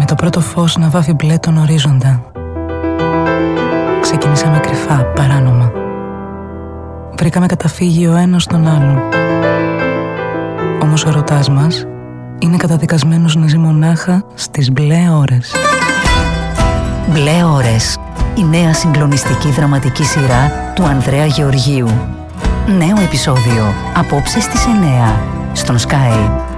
το πρώτο φως να βάφει μπλε τον ορίζοντα. Ξεκινήσαμε κρυφά, παράνομα. Βρήκαμε καταφύγει ο ένας στον άλλον. Όμως ο ερωτάς μας είναι καταδικασμένος να ζει μονάχα στις μπλε ώρες. Μπλε ώρες. Η νέα συγκλονιστική δραματική σειρά του Ανδρέα Γεωργίου. Νέο επεισόδιο απόψε στις 9 στον Sky.